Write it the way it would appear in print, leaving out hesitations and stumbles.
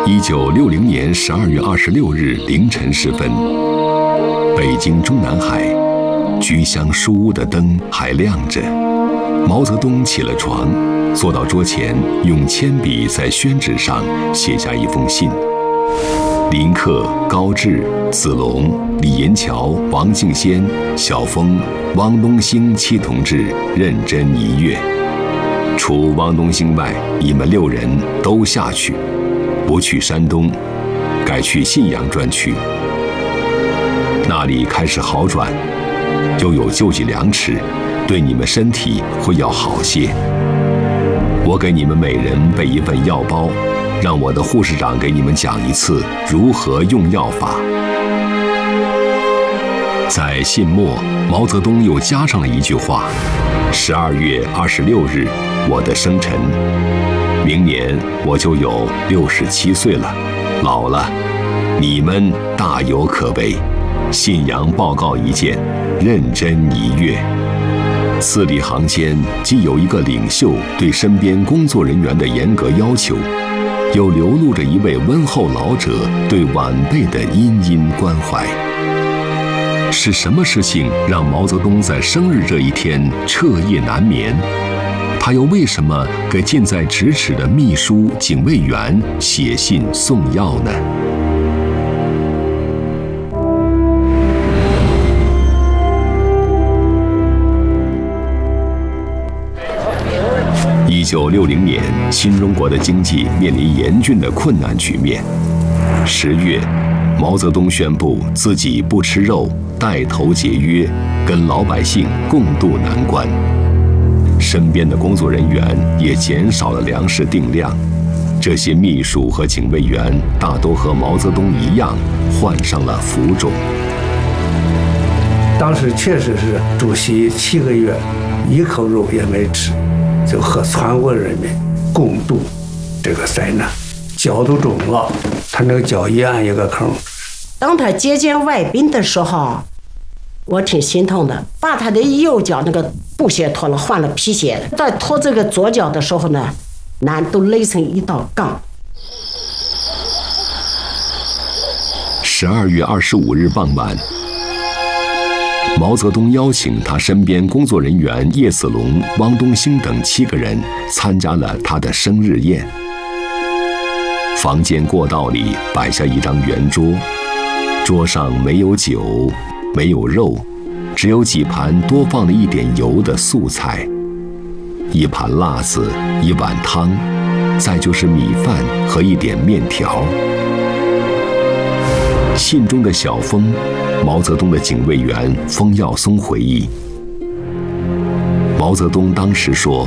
1960年12月26日凌晨时分，北京中南海，菊香书屋的灯还亮着。毛泽东起了床，坐到桌前，用铅笔在宣纸上写下一封信。林克、高志、子龙、李银桥、王敬先、小峰、汪东兴7同志认真1月。除汪东兴外，你们6人都下去，不去山东，改去信阳专区。那里开始好转，又有救济粮吃，对你们身体会要好些。我给你们每人备一份药包，让我的护士长给你们讲一次如何用药法。在信末，毛泽东又加上了一句话：12月26日，我的生辰，明年我就有67岁了，老了，你们大有可为。信阳报告一件，认真1月。字里行间既有一个领袖对身边工作人员的严格要求，又流露着一位温厚老者对晚辈的殷殷关怀。是什么事情让毛泽东在生日这一天彻夜难眠？他又为什么给近在咫尺的秘书、警卫员写信送药呢？1960年，新中国的经济面临严峻的困难局面。10月，毛泽东宣布自己不吃肉，带头节约，跟老百姓共度难关。身边的工作人员也减少了粮食定量。这些秘书和警卫员大都和毛泽东一样，患上了浮肿。 当时确实是主席7个月一口肉也没吃，就和全国人民共度这个灾难。脚都肿了，他那个脚一按一个坑。 当他接见外宾的时候，我挺心痛的，把他的右脚那个布鞋脱了，换了皮鞋。在脱这个左脚的时候呢，难都勒成一道杠。 12月25日傍晚，毛泽东邀请他身边工作人员叶子龙、汪东兴等7个人参加了他的生日宴。房间过道里摆下一张圆桌，桌上没有酒，没有肉，只有几盘多放了一点油的素菜，一盘辣子，一碗汤，再就是米饭和一点面条。信中的小峰，毛泽东的警卫员封耀松回忆，毛泽东当时说：